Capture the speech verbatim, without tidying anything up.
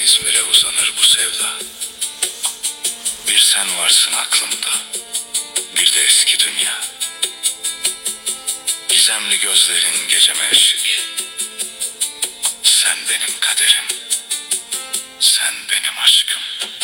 İzmir'e uzanır bu sevda. Bir sen varsın aklımda, bir de eski dünya. Gizemli gözlerin geceme ışık. Sen benim kaderim, sen benim aşkım.